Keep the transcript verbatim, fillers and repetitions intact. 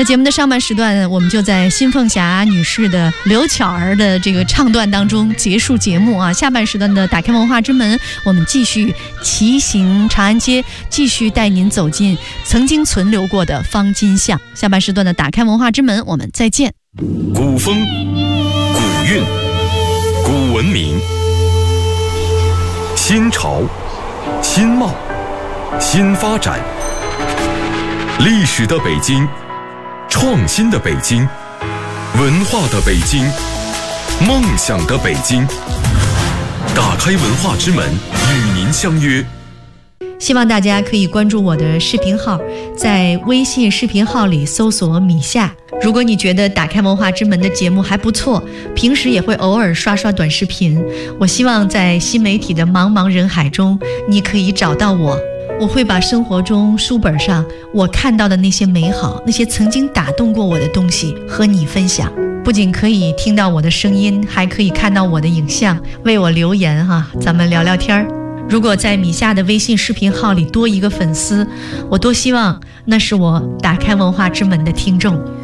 节目的上半时段，我们就在新凤霞女士的刘巧儿的这个唱段当中结束节目啊。下半时段的打开文化之门，我们继续骑行长安街，继续带您走进曾经存留过的方巾巷。下半时段的打开文化之门，我们再见。 古风、古韵、古文明，新潮、新貌、新发展，历史的北京，创新的北京，文化的北京，梦想的北京。打开文化之门，与您相约。 希望大家可以关注我的视频号，在微信视频号里搜索米夏。如果你觉得打开文化之门的节目还不错，平时也会偶尔刷刷短视频，我希望在新媒体的茫茫人海中，你可以找到我。我会把生活中书本上我看到的那些美好，那些曾经打动过我的东西和你分享。不仅可以听到我的声音，还可以看到我的影像，为我留言哈、啊，咱们聊聊天儿。如果在米夏的微信视频号里多一个粉丝，我多希望那是我打开文化之门的听众。